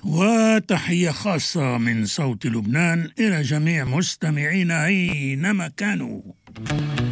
وتحية خاصة من صوت لبنان إلى جميع مستمعينا أينما كانوا.